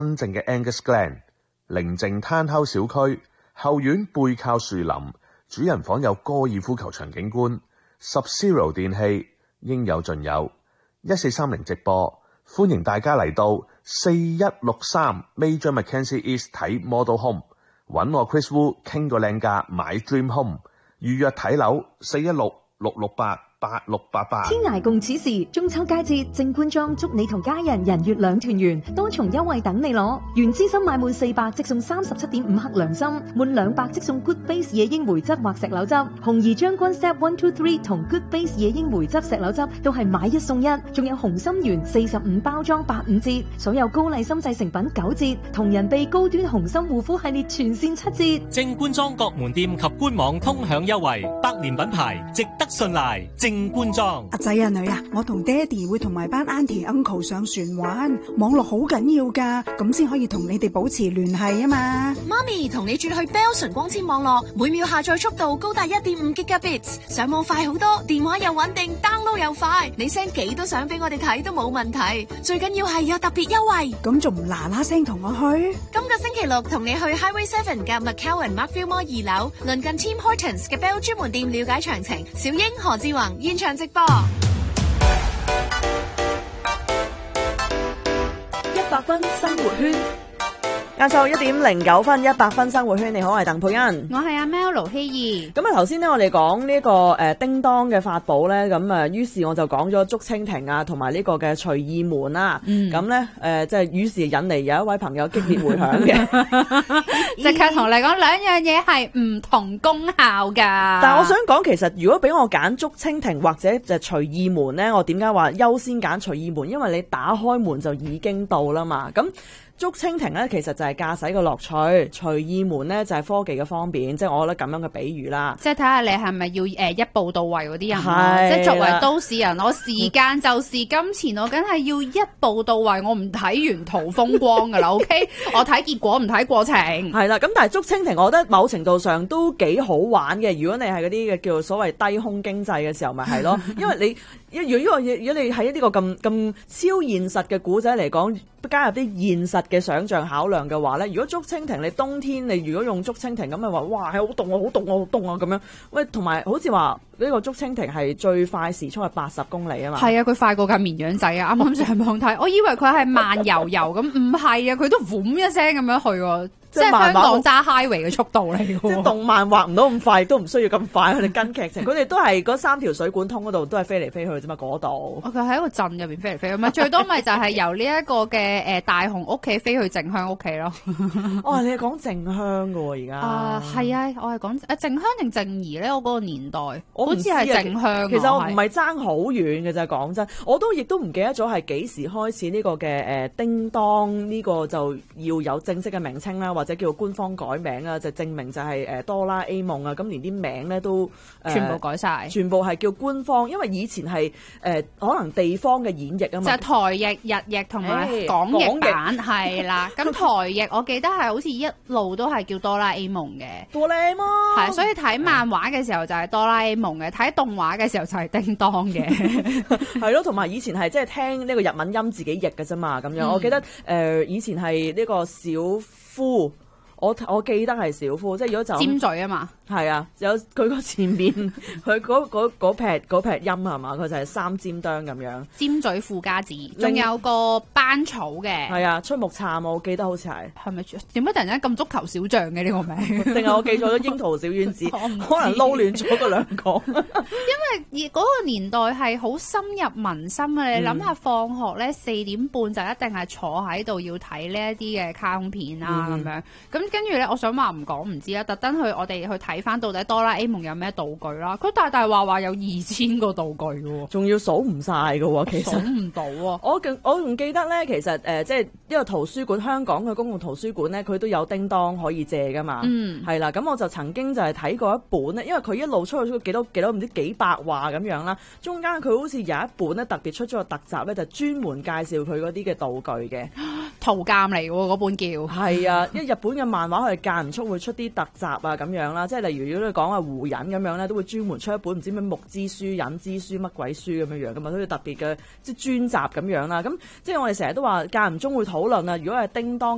真正嘅 Angus Glen， 寧靜攤烤小區，後院背靠樹林，主人房有高爾夫球場景觀，Sub-Zero 電器應有盡有。1430直播，歡迎大家嚟到4163 Major Mackenzie East 睇 Model Home， 揾我 Chris Wu 傾個靚價買 Dream Home， 預約睇樓416-668-8688。 天涯共此時，中秋佳節，正官莊祝你同家人人月兩團圓，多重優惠等你攞。原資深買滿400即送37.5克良心，滿200即送 Good Base 野櫻梅汁或石榴汁。紅怡將軍 Step 123同 Good Base 野櫻梅汁石榴汁都係買一送一，仲有紅心圓45包裝85折，所有高麗參製成品9折，同人哋高端紅心護膚系列全線7折。 正官莊各門店及官網通享優惠，百年品牌，值得信賴。正官莊。 阿仔啊女啊，我同爹哋會同埋班 auntie uncle 上船玩，網絡好緊要噶，咁先可以同你哋保持聯繫啊嘛。 媽咪同你轉去 Bell 純光纖網絡，每秒下載速度高達1.5 Gigabits， 上網快好多，電話又穩定 ，download 又快，你 send 幾多相俾我哋睇都冇問題，最緊要係有特別優惠。 咁仲唔嗱嗱聲同我去？ 今個星期六同你去 Highway 7嘅 McCowan Markville Mall 2樓，鄰近 Tim Hortons 嘅 Bell 專門店了解詳情。小英何志宏現場直播。 100分生活圈，晏晝1:09 100分生活圈。你好，我係鄧佩欣， 我係阿 Mel 盧希兒。 咁啊，頭先咧我哋講呢個叮當嘅法寶咧，咁啊，於是我就講咗竹蜻蜓啊，同埋呢個嘅隨意門啦。咁咧即係於是引嚟有一位朋友激烈回響嘅， 即刻同你講兩樣嘢係唔同功效噶。 但係我想講，其實如果俾我揀竹蜻蜓或者就隨意門咧，我點解話優先揀隨意門？因為你打開門就已經到啦嘛。咁竹蜻蜓咧，其實就係駕駛嘅樂趣；隨意門咧就係科技嘅方便，即係我覺得咁樣嘅比喻啦。 即係睇下你係咪要一步到位嗰啲人咯？即係作為都市人，我時間就是金錢，我梗係要一步到位，我唔睇沿途風光噶啦。OK， 我睇結果唔睇過程。 係啦，咁但係竹蜻蜓，我覺得某程度上都幾好玩嘅。如果你係嗰啲嘅叫做所謂低空經濟嘅時候，咪係咯，因為你。如果你喺呢個咁超現實嘅古仔嚟講，加入啲現實嘅想像考量嘅話咧，如果竹蜻蜓你冬天你如果用竹蜻蜓咁咪話，哇係好凍啊，好凍啊，好凍啊咁樣。喂，同埋好似話呢個竹蜻蜓係最快時速係80公里啊嘛。係啊，佢快過架綿羊仔啊！啱啱上網睇，我以為佢係慢悠悠咁，唔係啊，佢都嗡一聲咁樣去喎。即係香港揸 highway 嘅速度嚟嘅， 即係動漫畫唔到咁快，都唔需要咁快。佢哋跟劇情，佢哋都係嗰3條水管通嗰度，都係飛嚟飛去啫嘛。嗰度， 佢喺一個鎮入邊飛嚟飛去，咪最多咪就係由呢一個嘅大雄屋企飛去靜香屋企咯。 哦，你係講靜香㗎喎而家？ 係啊，我係講靜香定靜怡咧？我嗰個年代，好似係靜香。 其實我唔係爭好遠嘅啫，講真，我都亦都唔記得咗係幾時開始呢個嘅叮當呢個就要有正式嘅名稱啦。或者叫做官方改名啊，就證明就係哆啦 A 夢啊，咁連啲名咧都全部改晒， 全部係叫官方，因為以前係可能地方嘅演繹啊嘛， 就係台譯、日譯同埋港譯版係啦。咁台譯我記得係好似一路都係叫哆啦 A 夢嘅， 哆啦 A 夢係，所以睇漫畫嘅時候就係哆啦 A 夢嘅，睇動畫嘅時候就係叮當嘅， 係咯。同埋以前係即係聽呢個日文音自己譯嘅啫嘛，咁樣。我記得以前係呢個小夫。我記得係小夫，即係如果就尖嘴啊嘛， 係啊，有佢個前面佢嗰撇音係嘛，佢就係3尖啄咁樣， 尖嘴富家子，仲有個班草嘅， 係啊，出木杉我記得好似係咪？點解突然間咁足球小將嘅呢個名？ 定係我記錯咗櫻桃小丸子？可能撈亂咗嗰兩個。 因為嗰個年代係好深入民心啊！你諗下，放學咧4點半就一定係坐喺度要睇呢一啲嘅卡通片啊咁樣咁。跟住咧，我想話唔講唔知啦，特登我哋去睇翻到底哆啦 A 夢有咩道具啦。佢大大話有2000個道具嘅， 仲要數唔晒嘅，其實數唔到啊！ 我仲記得咧，其實即係呢個圖書館，香港嘅公共圖書館咧，佢都有叮當可以借噶嘛。係啦，咁我就曾經就係睇過一本咧，因為佢一路出去幾多唔知幾百話咁樣啦，中間佢好似有一本咧特別出咗個特集咧，就專門介紹佢嗰啲嘅道具嘅圖鑑嚟嘅喎，嗰本叫係啊，因為日本嘅漫畫佢間唔中會出啲特集啊咁樣啦，即係例如如果你講話胡人咁樣咧，都會專門出一本唔知咩木之書、忍之書乜鬼書咁樣樣噶嘛，好似特別嘅即係專集咁樣啦。咁即係我哋成日都話間唔中會討論啊，如果係叮當。